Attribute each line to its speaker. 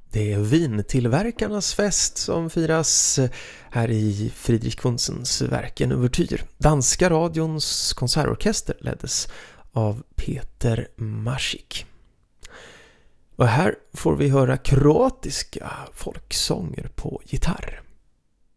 Speaker 1: Det är vintillverkarnas fest som firas här i Friedrich Kunzens verk En Ouvertyr. Danska radions konsertorkester leddes av Peter Maschik. Och här får vi höra kroatiska folksånger på gitarr.